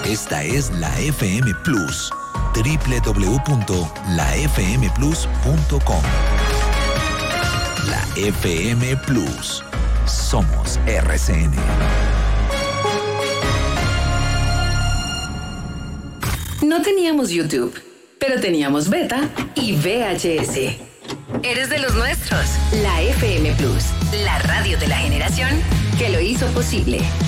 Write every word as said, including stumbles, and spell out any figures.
Esta es la F M Plus. doble u doble u doble u punto la f m plus punto com. La F M Plus. Somos R C N. No teníamos YouTube, pero teníamos Beta y V H S. Eres de los nuestros. La F M Plus, la radio de la generación que lo hizo posible.